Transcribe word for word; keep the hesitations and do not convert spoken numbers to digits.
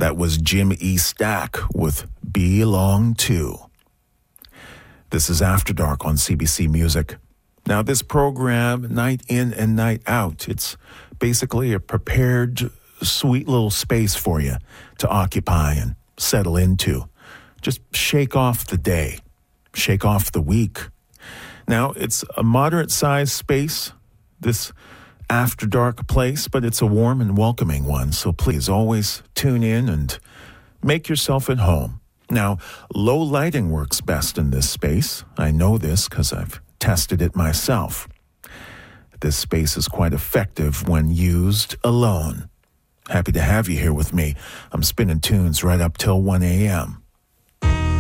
That was Jim E. Stack with Belong To. This is After Dark on C B C Music. Now, this program, night in and night out, it's basically a prepared, sweet little space for you to occupy and settle into. Just shake off the day, shake off the week. Now, it's a moderate-sized space, this After Dark place, but it's a warm and welcoming one, so please always tune in and make yourself at home. Now, low lighting works best in this space. I know this because I've tested it myself. This space is quite effective when used alone. Happy to have you here with me. I'm spinning tunes right up till one a.m.